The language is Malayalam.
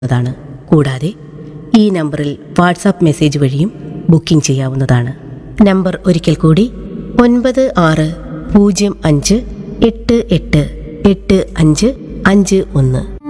താണ്. കൂടാതെ ഈ നമ്പറിൽ വാട്സാപ്പ് മെസ്സേജ് വഴിയും ബുക്കിംഗ് ചെയ്യാവുന്നതാണ്. നമ്പർ ഒരിക്കൽ കൂടി 9605888551.